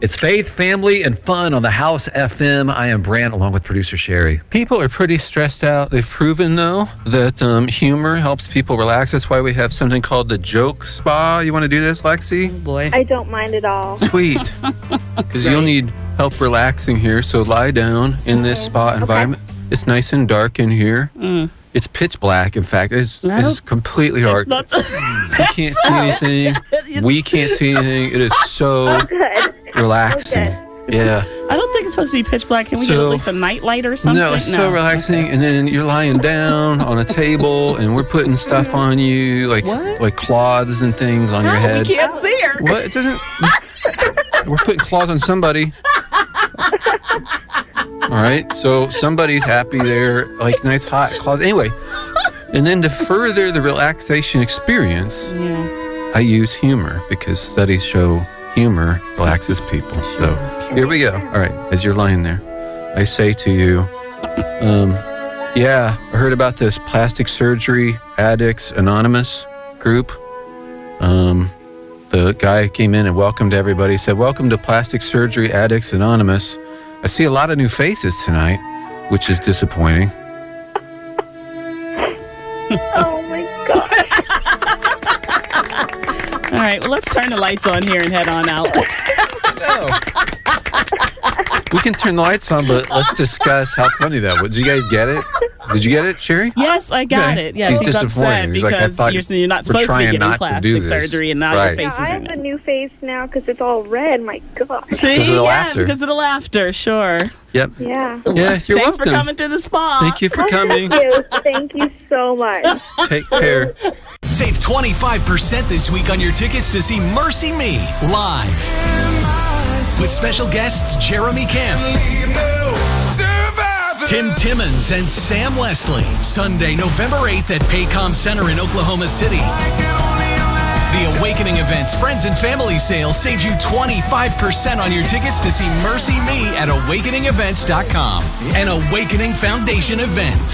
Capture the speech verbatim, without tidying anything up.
It's faith, family, and fun on the House F M. I am Brant, along with producer Sherry. People are pretty stressed out. They've proven, though, that um, humor helps people relax. That's why we have something called the Joke Spa. You want to do this, Lexi? Oh boy. I don't mind at all. Sweet. Because you'll need help relaxing here, so lie down in this spa environment. Okay. It's nice and dark in here. Mm. It's pitch black, in fact. It's, No. it's completely dark. It's not- You can't see anything. We can't see anything. It is so Good. relaxing. Okay. Yeah. I don't think it's supposed to be pitch black. Can we get So- at least a night light or something? No, it's so relaxing. And then you're lying down on a table, and we're putting stuff on you, like What? like cloths and things on your No, head. we can't see her. What? It doesn't. We're putting claws on somebody. All right. So somebody's happy there, like nice hot claws. Anyway, and then to further the relaxation experience, Yeah. I use humor because studies show humor relaxes people. So here we go. All right. As you're lying there, I say to you, um, yeah, I heard about this Plastic Surgery Addicts Anonymous group. Um, the guy came in and welcomed everybody. He said, welcome to Plastic Surgery Addicts Anonymous. I see a lot of new faces tonight, which is disappointing. Oh my God. All right, well, let's turn the lights on here and head on out. No. We can turn the lights on, but let's discuss how funny that was. Did you guys get it? Did you get it, Sherry? Yes, I got Okay. it. Yes, He's he's, upset disappointed. He's like, I because thought you're, you're not we're supposed to be trying getting not to plastic do this. surgery, and now Right. your Yeah, face I is have a renewed. new face now because it's all red. My God. See, Because of the yeah, laughter. because of the laughter, sure. Yep. Yeah. Yeah, you're Thanks welcome. for coming to the spa. Thank you for coming. Thank you. Thank you so much. Take care. Save twenty-five percent this week on your tickets to see Mercy Me live. With special guests Jeremy Camp, Tim Timmons, and Sam Leslie. Sunday, November eighth at Paycom Center in Oklahoma City. The Awakening Events Friends and Family Sale saves you twenty-five percent on your tickets to see Mercy Me at awakening events dot com. An Awakening Foundation event.